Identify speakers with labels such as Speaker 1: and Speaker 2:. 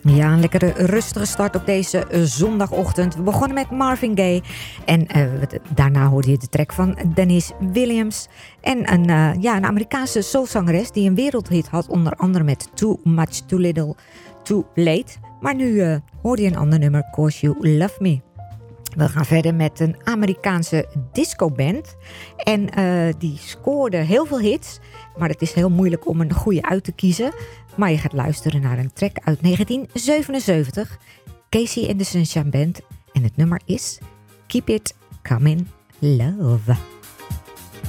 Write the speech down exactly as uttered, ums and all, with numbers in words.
Speaker 1: Ja, een lekkere rustige start op deze uh, zondagochtend. We begonnen met Marvin Gaye. En uh, daarna hoorde je de track van Dennis Williams. En een, uh, ja, een Amerikaanse soulzangeres die een wereldhit had. Onder andere met Too Much, Too Little, Too Late. Maar nu uh, hoorde je een ander nummer, Cause You Love Me. We gaan verder met een Amerikaanse discoband. En uh, die scoorde heel veel hits. Maar het is heel moeilijk om een goede uit te kiezen. Maar je gaat luisteren naar een track uit negentien zevenenzeventig. Casey and the Sunshine Band. En het nummer is Keep It Comin' Love.